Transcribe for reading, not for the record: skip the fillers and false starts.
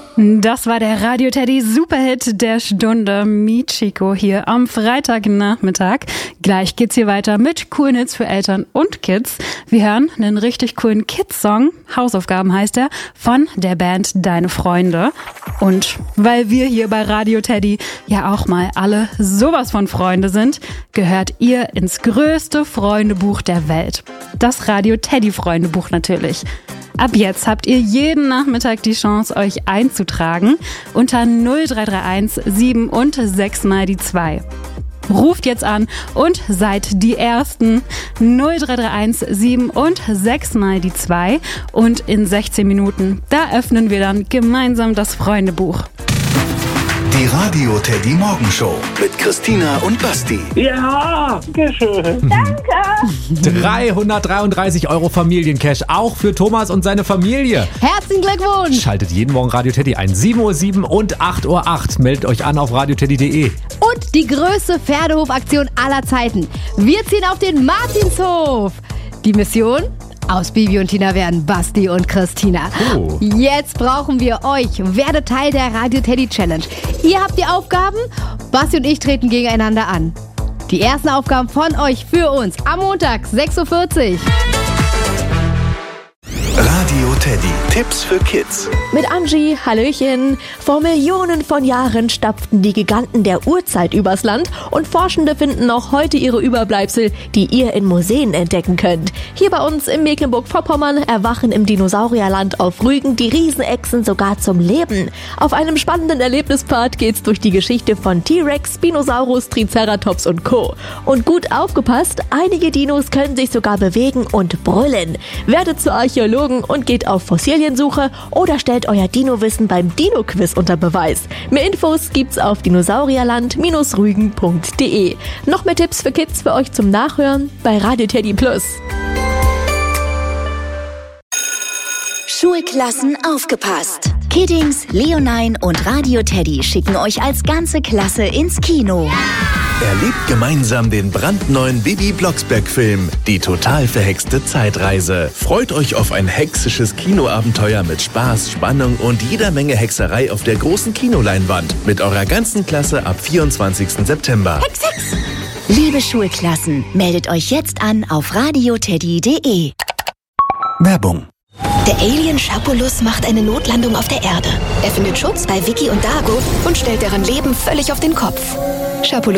Das war der Radio Teddy Superhit der Stunde Michiko hier am Freitagnachmittag. Gleich geht's hier weiter mit coolen Hits für Eltern und Kids. Wir hören einen richtig coolen Kids-Song, Hausaufgaben heißt er, von der Band Deine Freunde. Und weil wir hier bei Radio Teddy ja auch mal alle sowas von Freunde sind, gehört ihr ins größte Freundebuch der Welt. Das Radio Teddy Freundebuch natürlich. Ab jetzt habt ihr jeden Nachmittag die Chance, euch einzutragen unter 0331 7 und 6 mal die 2. Ruft jetzt an und seid die Ersten. 0331 7 und 6 mal die 2. Und in 16 Minuten, da öffnen wir dann gemeinsam das Freundebuch. Die Radio Teddy Morgenshow mit Christina und Basti. Ja, schön. Danke. 333 € Familiencash, auch für Thomas und seine Familie. Herzlichen Glückwunsch. Schaltet jeden Morgen Radio Teddy ein. 7:07 Uhr und 8:08 Uhr. Meldet euch an auf radioteddy.de. Und die größte Pferdehofaktion aller Zeiten. Wir ziehen auf den Martinshof. Die Mission? Aus Bibi und Tina werden Basti und Christina. Oh. Jetzt brauchen wir euch. Werdet Teil der Radio Teddy Challenge. Ihr habt die Aufgaben, Basti und ich treten gegeneinander an. Die ersten Aufgaben von euch für uns am Montag, 6:40 Uhr. Radio Teddy. Tipps für Kids. Mit Angie, Hallöchen. Vor Millionen von Jahren stapften die Giganten der Urzeit übers Land und Forschende finden noch heute ihre Überbleibsel, die ihr in Museen entdecken könnt. Hier bei uns in Mecklenburg-Vorpommern erwachen im Dinosaurierland auf Rügen die Riesenechsen sogar zum Leben. Auf einem spannenden Erlebnispfad geht's durch die Geschichte von T-Rex, Spinosaurus, Triceratops und Co. Und gut aufgepasst, einige Dinos können sich sogar bewegen und brüllen. Werdet zu Archäologen und geht auf Fossiliensuche oder stellt euer Dino-Wissen beim Dino-Quiz unter Beweis. Mehr Infos gibt's auf dinosaurierland-rügen.de. Noch mehr Tipps für Kids für euch zum Nachhören bei Radio Teddy Plus. Schulklassen aufgepasst. Kiddings, Leonine und Radio Teddy schicken euch als ganze Klasse ins Kino. Erlebt gemeinsam den brandneuen Bibi Blocksberg-Film Die total verhexte Zeitreise. Freut euch auf ein hexisches Kinoabenteuer mit Spaß, Spannung und jeder Menge Hexerei auf der großen Kinoleinwand. Mit eurer ganzen Klasse ab 24. September. Hex, Hex! Liebe Schulklassen, meldet euch jetzt an auf radioteddy.de. Werbung. Der Alien Schapulus macht eine Notlandung auf der Erde. Er findet Schutz bei Vicky und Dago und stellt deren Leben völlig auf den Kopf. Schapulus